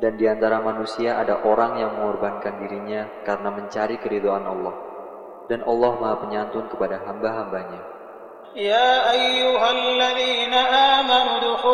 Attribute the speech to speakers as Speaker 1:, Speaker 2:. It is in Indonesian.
Speaker 1: Dan di antara manusia ada orang yang mengorbankan dirinya karena mencari keridhaan Allah. Dan Allah Maha Penyantun kepada hamba-hambanya.
Speaker 2: Ya ayyuhalladzina amanu